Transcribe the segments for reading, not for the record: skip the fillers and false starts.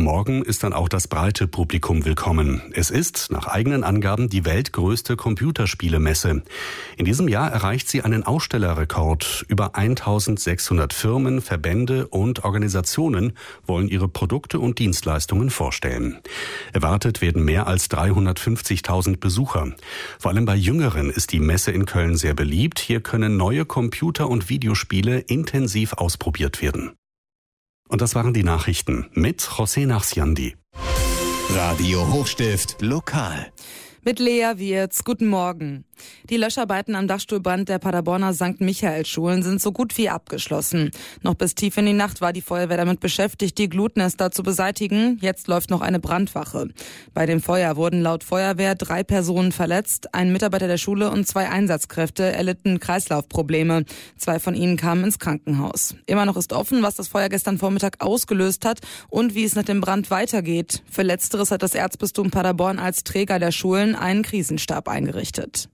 Morgen ist dann auch das breite Publikum willkommen. Es ist, nach eigenen Angaben, die weltgrößte Computerspielemesse. In diesem Jahr erreicht sie einen Ausstellerrekord. Über 1600 Firmen, Verbände und Organisationen wollen ihre Produkte und Dienstleistungen vorstellen. Erwartet werden mehr als 350.000 Besucher. Vor allem bei Jüngeren ist die Messe in Köln sehr beliebt. Hier können neue Computer- und Videospiele intensiv ausprobiert werden. Und das waren die Nachrichten mit José Nachsiandi. Radio Hochstift lokal. Mit Lea Wirz, guten Morgen. Die Löscharbeiten am Dachstuhlbrand der Paderborner St. Michael-Schulen sind so gut wie abgeschlossen. Noch bis tief in die Nacht war die Feuerwehr damit beschäftigt, die Glutnester zu beseitigen. Jetzt läuft noch eine Brandwache. Bei dem Feuer wurden laut Feuerwehr 3 Personen verletzt. Ein Mitarbeiter der Schule und 2 Einsatzkräfte erlitten Kreislaufprobleme. 2 von ihnen kamen ins Krankenhaus. Immer noch ist offen, was das Feuer gestern Vormittag ausgelöst hat und wie es nach dem Brand weitergeht. Für Letzteres hat das Erzbistum Paderborn als Träger der Schulen einen Krisenstab eingerichtet.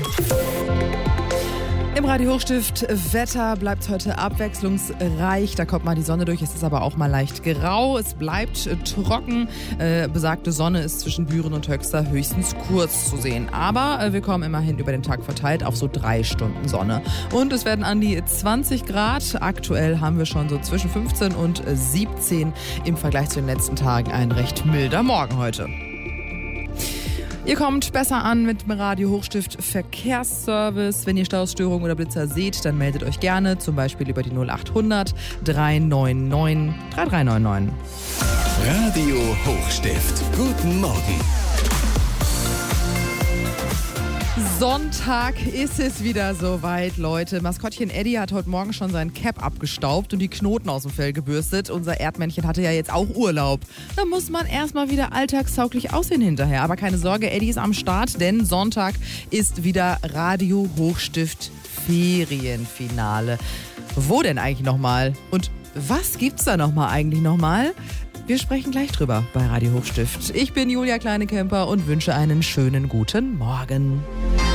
Im Radio Hochstift Wetter bleibt heute abwechslungsreich. Da kommt mal die Sonne durch. Es ist aber auch mal leicht grau. Es bleibt trocken. Besagte Sonne ist zwischen Büren und Höxter höchstens kurz zu sehen. Aber wir kommen immerhin über den Tag verteilt auf so 3 Stunden Sonne. Und es werden an die 20 Grad. Aktuell haben wir schon so zwischen 15 und 17 im Vergleich zu den letzten Tagen. Ein recht milder Morgen heute. Ihr kommt besser an mit dem Radio Hochstift Verkehrsservice. Wenn ihr Stausstörungen oder Blitzer seht, dann meldet euch gerne, zum Beispiel über die 0800 399 3399. Radio Hochstift. Guten Morgen. Sonntag ist es wieder soweit, Leute. Maskottchen Eddie hat heute Morgen schon sein Cap abgestaubt und die Knoten aus dem Fell gebürstet. Unser Erdmännchen hatte ja jetzt auch Urlaub. Da muss man erstmal wieder alltagstauglich aussehen hinterher. Aber keine Sorge, Eddie ist am Start, denn Sonntag ist wieder Radio Hochstift Ferienfinale. Wo denn eigentlich nochmal? Und was gibt's da eigentlich nochmal? Wir sprechen gleich drüber bei Radio Hochstift. Ich bin Julia Kleinekemper und wünsche einen schönen guten Morgen.